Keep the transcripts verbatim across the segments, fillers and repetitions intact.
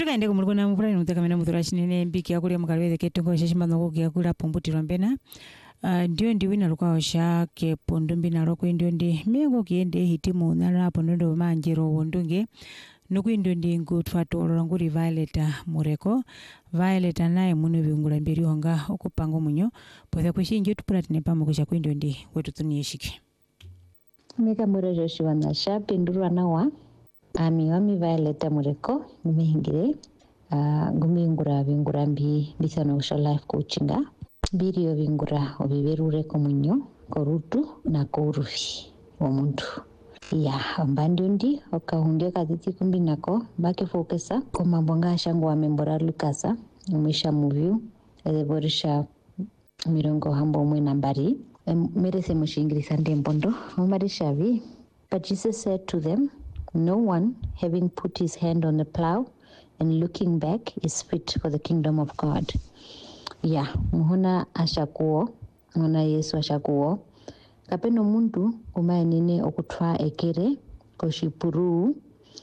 Tukaende kumulukona mupulani mutakamena muthura chinene mbiki yakulia mukalwethe ketongo shashimano kukia kula pombutirwa mbena. Uh, ndio ndi wina lukao sha ke pondumbi na loko ndio ndi mengo kiende hitimu nala ponondo manjero wondunge nuku ndio ndi ngutwa tolo nguri Violet Mureko Violet naye muno biungula mbiri honga okupango munyo pothe kushinje tupulatine pamo kusha kwindio ndi wetu tuniyeshike Mika mure Joshua Nasha pindurwa nawa ami wami Violet Mureko nimehingire uh, gumingura bingura mbi bisana usha life coachinga birio bingura obiberure komunyo korutu na korufi omuntu ya ambandundi okahundia kaditi kumbi nako bake fokesa koma bonga shangu wa membora Lukasa umesha movie eleborisha mirongo hambo mwe nambari merese mushingirisa ndembondo umarisha vi. But Jesus said to them, no one having put his hand on the plow and looking back is fit for the kingdom of God. Ya, muhona ashakuo, muhona Yesu ashakuo. Kapeno muntu umaenine okutwa ekere koshipuru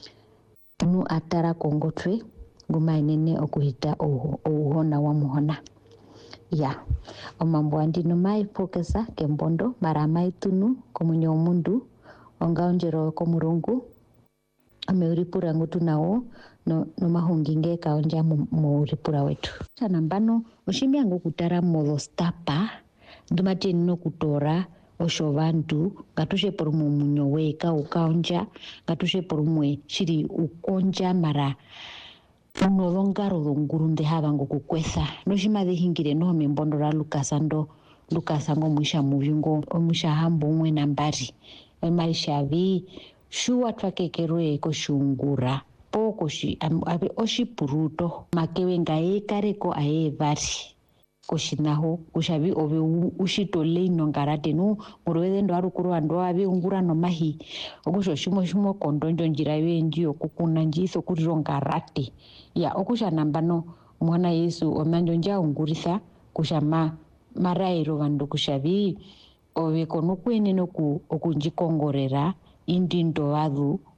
nu atara kongotwe gumaenine okuhita ouhona wa muhona. Ya, omambo andino mai fokesa kembondo maramai tunu komunyo mundu ongaonjero komurungu ameuripura ngutu nao no, no mahunginge kaonja muuripura wetu. Sana mbano oshimi yangu kutara modo stapa dumati no kutora oshovantu gatushe por mumunyo weka ukaonja gatushe por mwe shiri ukonja mara unolongaro ngurunde habango kukwesa noshima de hingire no membondo ra Lukasa ndo Lukasa ngo mwisha muvingo omusha hambo mwe nambari maisha vi shuwa twakekerwe ko shungura poko shi abe oshipuruto makewe ngae kareko ae vari koshinaho kushabi obe ushitole nongarate no murwede ndo arukuru ando abe ungura no mahi okusho shimo shimo kondonjo njira benji okukuna njiso kurirongarate ya okusha nambano mwana Yesu omanjo nja ungurisa kushama marairo vandu kushabi obe kono kwene noku okunjikongorera indindo wadu